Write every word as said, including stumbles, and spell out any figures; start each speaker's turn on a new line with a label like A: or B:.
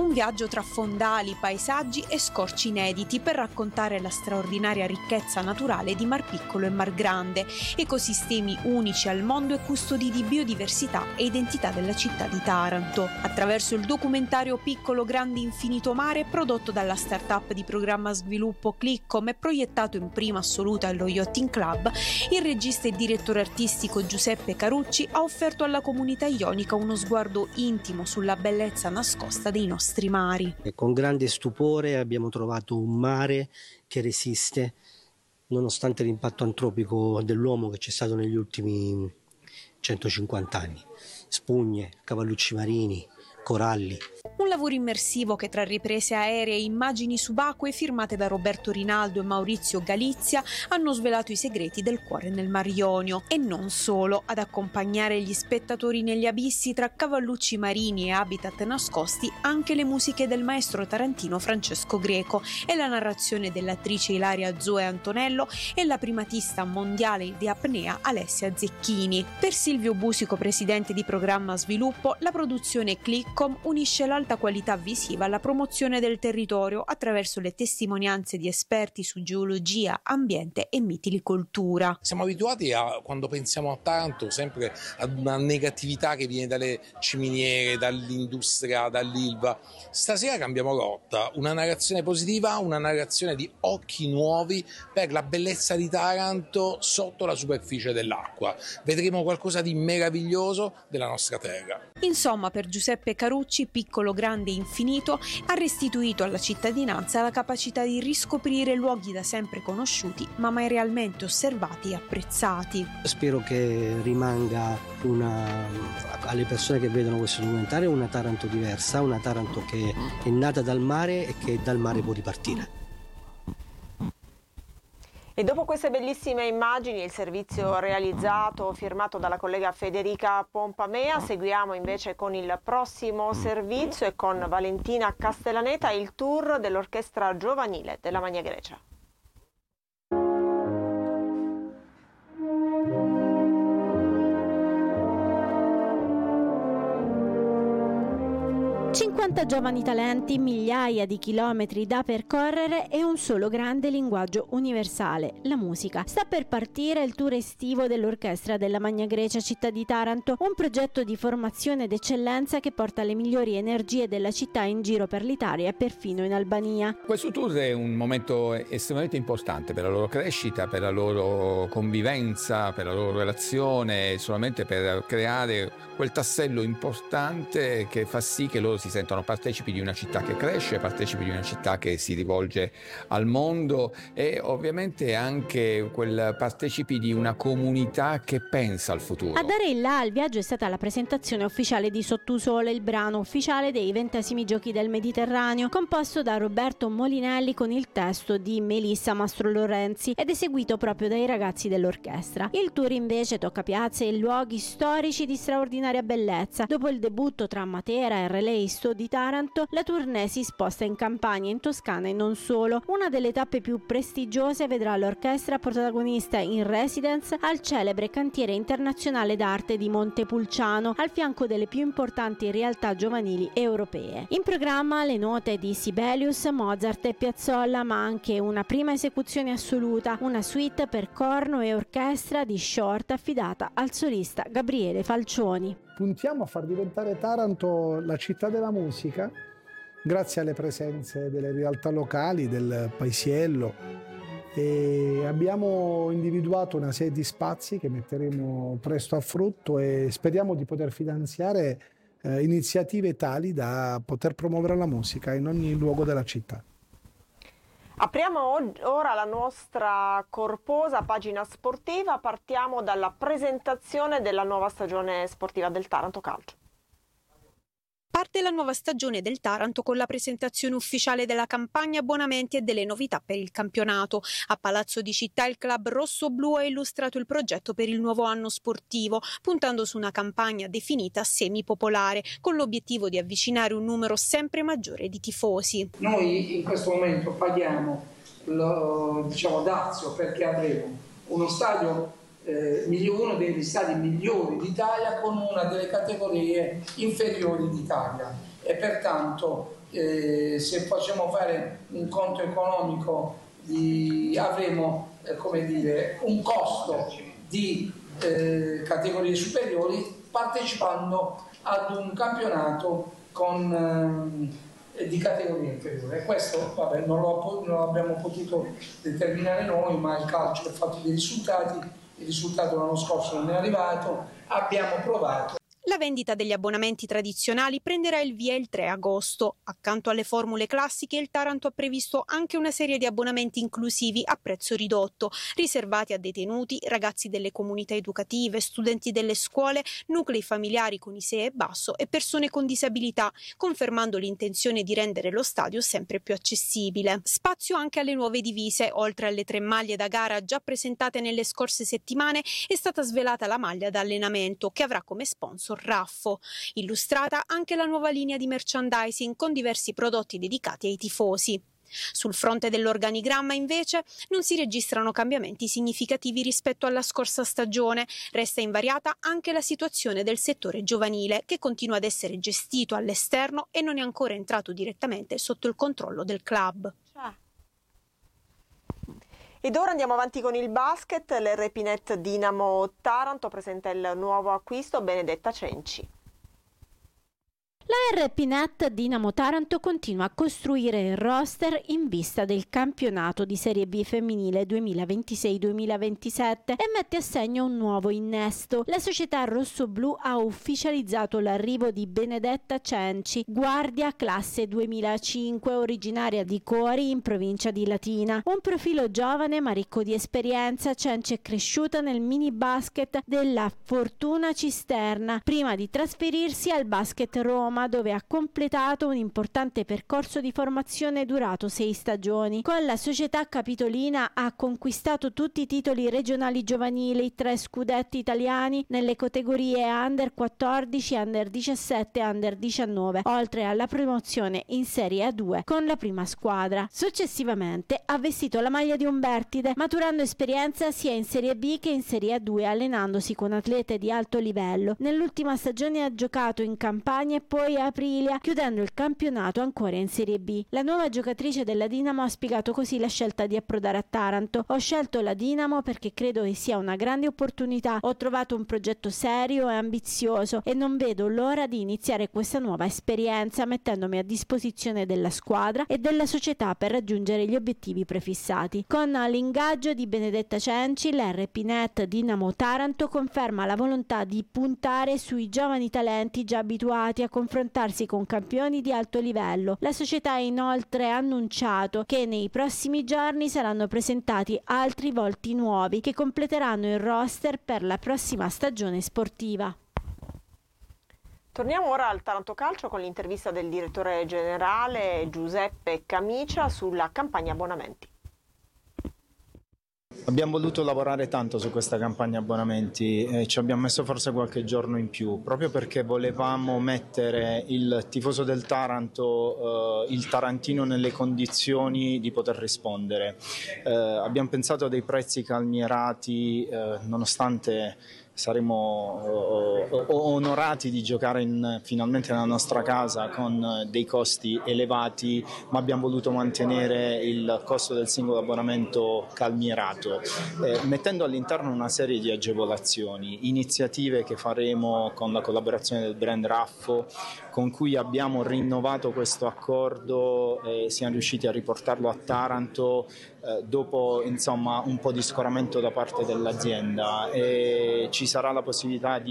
A: Un viaggio tra fondali, paesaggi e scorci inediti per raccontare la straordinaria ricchezza naturale di Mar Piccolo e Mar Grande, ecosistemi unici al mondo e custodi di biodiversità e identità della città di Taranto. Attraverso il documentario Piccolo Grande Infinito Mare, prodotto dalla startup di programma sviluppo Cliccom e proiettato in prima assoluta allo Yachting Club, il regista e direttore artistico Giuseppe Carucci ha offerto alla comunità ionica uno sguardo intimo sulla bellezza nascosta dei nostri mari.
B: E con grande stupore abbiamo trovato un mare che resiste nonostante l'impatto antropico dell'uomo che c'è stato negli ultimi centocinquanta anni. Spugne, cavallucci marini, coralli.
A: Un lavoro immersivo che tra riprese aeree e immagini subacquee firmate da Roberto Rinaldo e Maurizio Galizia hanno svelato i segreti del cuore nel Mar Ionio. E non solo, ad accompagnare gli spettatori negli abissi tra cavallucci marini e habitat nascosti anche le musiche del maestro tarantino Francesco Greco e la narrazione dell'attrice Ilaria Zoe Antonello e la primatista mondiale di apnea Alessia Zecchini. Per Silvio Busico, presidente di programma sviluppo, la produzione Cliccom unisce l'alta qualità visiva alla promozione del territorio attraverso le testimonianze di esperti su geologia, ambiente e mitilicoltura.
C: Siamo abituati a, quando pensiamo a Taranto, sempre ad una negatività che viene dalle ciminiere, dall'industria, dall'Ilva. Stasera cambiamo rotta, una narrazione positiva, una narrazione di occhi nuovi per la bellezza di Taranto sotto la superficie dell'acqua. Vedremo qualcosa di meraviglioso della nostra terra.
A: Insomma, per Giuseppe Carucci, Piccolo Grande Infinito ha restituito alla cittadinanza la capacità di riscoprire luoghi da sempre conosciuti, ma mai realmente osservati e apprezzati.
B: Spero che rimanga una, alle persone che vedono questo documentario una Taranto diversa, una Taranto che è nata dal mare e che dal mare può ripartire.
D: E dopo queste bellissime immagini e il servizio realizzato, firmato dalla collega Federica Pompamea, seguiamo invece con il prossimo servizio e con Valentina Castellaneta il tour dell'orchestra giovanile della Magna Grecia.
E: cinquanta giovani talenti, migliaia di chilometri da percorrere e un solo grande linguaggio universale, la musica. Sta per partire il tour estivo dell'Orchestra della Magna Grecia città di Taranto, un progetto di formazione d'eccellenza che porta le migliori energie della città in giro per l'Italia e perfino in Albania.
F: Questo tour è un momento estremamente importante per la loro crescita, per la loro convivenza, per la loro relazione, solamente per creare quel tassello importante che fa sì che loro si sentono partecipi di una città che cresce, partecipi di una città che si rivolge al mondo e ovviamente anche quel partecipi di una comunità che pensa al futuro.
E: A dare il là al viaggio è stata la presentazione ufficiale di Sottusole, il brano ufficiale dei ventesimi Giochi del Mediterraneo, composto da Roberto Molinelli con il testo di Melissa Mastro Lorenzi ed eseguito proprio dai ragazzi dell'orchestra. Il tour invece tocca piazze e luoghi storici di straordinaria bellezza. Dopo il debutto tra Matera e Relais di Taranto, la tournée si sposta in Campania, in Toscana e non solo. Una delle tappe più prestigiose vedrà l'orchestra protagonista in residence al celebre cantiere internazionale d'arte di Montepulciano, al fianco delle più importanti realtà giovanili europee. In programma le note di Sibelius, Mozart e Piazzolla, ma anche una prima esecuzione assoluta, una suite per corno e orchestra di Short affidata al solista Gabriele Falcioni.
G: Puntiamo a far diventare Taranto la città della musica grazie alle presenze delle realtà locali, del paesiello, e abbiamo individuato una serie di spazi che metteremo presto a frutto e speriamo di poter finanziare eh, iniziative tali da poter promuovere la musica in ogni luogo della città.
D: Apriamo ora la nostra corposa pagina sportiva, partiamo dalla presentazione della nuova stagione sportiva del Taranto Calcio.
A: Parte la nuova stagione del Taranto con la presentazione ufficiale della campagna abbonamenti e delle novità per il campionato. A Palazzo di Città il club rosso-blu ha illustrato il progetto per il nuovo anno sportivo, puntando su una campagna definita semi-popolare, con l'obiettivo di avvicinare un numero sempre maggiore di tifosi.
H: Noi in questo momento paghiamo lo, diciamo, dazio perché avremo uno stadio eh, uno degli stadi migliori d'Italia con una delle categorie inferiori d'Italia e pertanto eh, se facciamo fare un conto economico di, avremo eh, come dire, un costo di eh, categorie superiori partecipando ad un campionato con, eh, di categoria inferiore. Questo vabbè, non, lo, non l'abbiamo potuto determinare noi, ma il calcio è fatto di risultati, il risultato l'anno scorso non è arrivato, abbiamo provato.
A: La vendita degli abbonamenti tradizionali prenderà il via il tre agosto. Accanto alle formule classiche, il Taranto ha previsto anche una serie di abbonamenti inclusivi a prezzo ridotto, riservati a detenuti, ragazzi delle comunità educative, studenti delle scuole, nuclei familiari con I S E E basso e persone con disabilità, confermando l'intenzione di rendere lo stadio sempre più accessibile. Spazio anche alle nuove divise. Oltre alle tre maglie da gara già presentate nelle scorse settimane, è stata svelata la maglia da allenamento, che avrà come sponsor Raffo. Illustrata anche la nuova linea di merchandising con diversi prodotti dedicati ai tifosi. Sul fronte dell'organigramma, invece, non si registrano cambiamenti significativi rispetto alla scorsa stagione. Resta invariata anche la situazione del settore giovanile, che continua ad essere gestito all'esterno e non è ancora entrato direttamente sotto il controllo del club.
D: Ed ora andiamo avanti con il basket. L'R P Net Dinamo Taranto presenta il nuovo acquisto Benedetta Cenci.
E: La R P Net Dinamo Taranto continua a costruire il roster in vista del campionato di Serie B femminile duemilaventisei duemilaventisette e mette a segno un nuovo innesto. La società rossoblù ha ufficializzato l'arrivo di Benedetta Cenci, guardia classe duemilacinque, originaria di Cori in provincia di Latina. Un profilo giovane ma ricco di esperienza, Cenci è cresciuta nel mini basket della Fortuna Cisterna prima di trasferirsi al Basket Roma, dove ha completato un importante percorso di formazione durato sei stagioni. Con la società capitolina ha conquistato tutti i titoli regionali giovanili, tre scudetti italiani nelle categorie under quattordici, under diciassette e under diciannove, oltre alla promozione in Serie A due con la prima squadra. Successivamente ha vestito la maglia di Umbertide, maturando esperienza sia in Serie B che in Serie A due, allenandosi con atlete di alto livello. Nell'ultima stagione ha giocato in Campania e poi a Aprilia, chiudendo il campionato ancora in Serie B. La nuova giocatrice della Dinamo ha spiegato così la scelta di approdare a Taranto. Ho scelto la Dinamo perché credo che sia una grande opportunità. Ho trovato un progetto serio e ambizioso e non vedo l'ora di iniziare questa nuova esperienza, mettendomi a disposizione della squadra e della società per raggiungere gli obiettivi prefissati. Con l'ingaggio di Benedetta Cenci, l'R P Net Dinamo Taranto conferma la volontà di puntare sui giovani talenti già abituati a confrontarsi con campioni di alto livello. La società ha inoltre annunciato che nei prossimi giorni saranno presentati altri volti nuovi che completeranno il roster per la prossima stagione sportiva.
D: Torniamo ora al Taranto Calcio con l'intervista del direttore generale Giuseppe Camicia sulla campagna abbonamenti.
I: Abbiamo voluto lavorare tanto su questa campagna abbonamenti e ci abbiamo messo forse qualche giorno in più, proprio perché volevamo mettere il tifoso del Taranto, eh, il tarantino, nelle condizioni di poter rispondere. Eh, abbiamo pensato a dei prezzi calmierati, eh, nonostante saremo eh, onorati di giocare in, finalmente nella nostra casa con dei costi elevati, ma abbiamo voluto mantenere il costo del singolo abbonamento calmierato, eh, mettendo all'interno una serie di agevolazioni, iniziative che faremo con la collaborazione del brand Raffo, con cui abbiamo rinnovato questo accordo e siamo riusciti a riportarlo a Taranto eh, dopo insomma un po' di scoramento da parte dell'azienda, e ci sarà la possibilità di